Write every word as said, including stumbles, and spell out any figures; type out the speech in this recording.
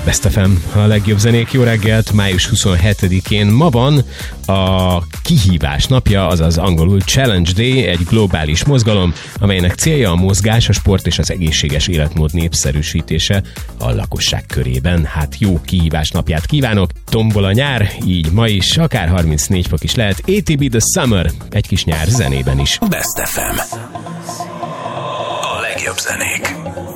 Best ef em, a legjobb zenék. Jó reggelt, május huszonhetedikén ma van a kihívás napja, azaz angolul Challenge Day, egy globális mozgalom, amelynek célja a mozgás, a sport és az egészséges életmód népszerűsítése a lakosság körében. Hát jó kihívás napját kívánok! Tombol a nyár, így ma is, akár harmincnégy fok is lehet. á té bé The Summer, egy kis nyár zenében is. Best ef em. A legjobb zenék.